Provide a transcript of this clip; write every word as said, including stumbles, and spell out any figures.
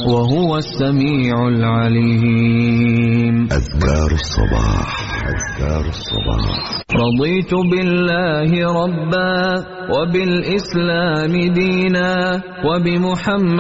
وهو السميع العليم. أذكار الصباح. أذكار الصباح. رضيت بالله ربا وبالإسلام دينا وبمحمد